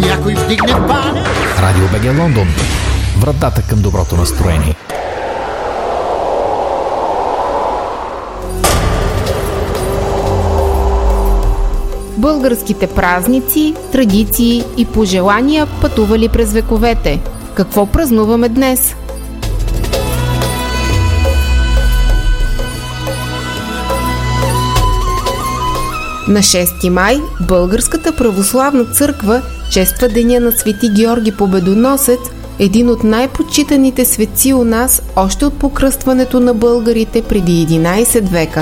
някой вдигне палец. Радио БГ Лондон. Вратата към доброто настроение. Българските празници, традиции и пожелания пътували през вековете. Какво празнуваме днес? На 6 май Българската православна църква чества деня на Свети Георги Победоносец, един от най-почитаните светци у нас още от покръстването на българите преди 11 века.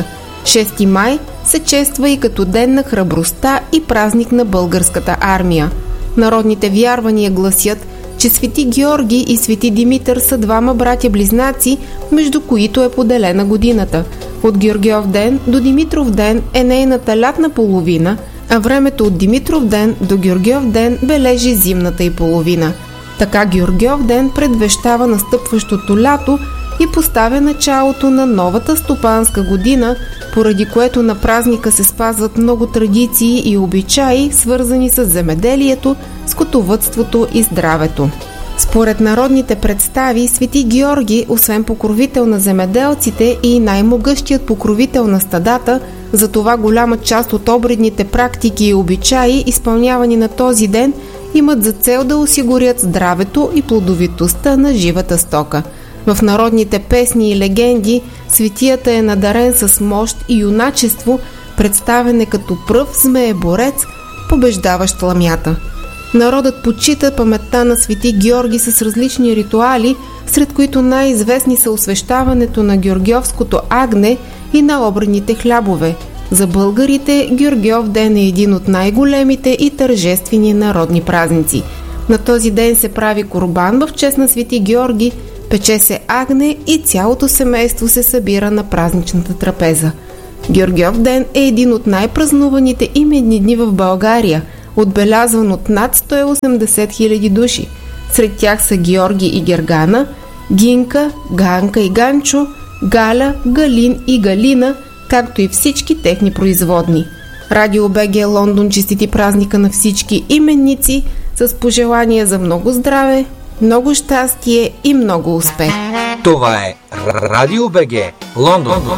6 май се чества и като ден на храбростта и празник на българската армия. Народните вярвания гласят, че Свети Георги и Свети Димитър са двама братя-близнаци, между които е поделена годината. От Георгиов ден до Димитров ден е нейната лятна половина, а времето от Димитров ден до Георгиов ден бележи зимната й половина. Така Георгиов ден предвещава настъпващото лято и поставя началото на новата стопанска година, поради което на празника се спазват много традиции и обичаи, свързани с земеделието, скотовъдството и здравето. Според народните представи, Свети Георги, освен покровител на земеделците и най-могъщият покровител на стадата, затова голяма част от обредните практики и обичаи, изпълнявани на този ден, имат за цел да осигурят здравето и плодовитостта на живата стока. В народните песни и легенди светията е надарен с мощ и юначество, представен е като пръв змееборец, побеждаващ ламята. Народът почита паметта на Свети Георги с различни ритуали, сред които най-известни са освещаването на Георгиовското агне и на обредните хлябове. За българите Георгиов ден е един от най-големите и тържествени народни празници. На този ден се прави курбан в чест на Свети Георги, пече се агне и цялото семейство се събира на празничната трапеза. Георгиов ден е един от най-празнуваните именни дни в България, отбелязван от над 180 000 души. Сред тях са Георги и Гергана, Гинка, Ганка и Ганчо, Галя, Галин и Галина, както и всички техни производни. Радио БГ Лондон честити празника на всички именници с пожелания за много здраве, много щастие и много успех. Това е Радио БГ Лондон.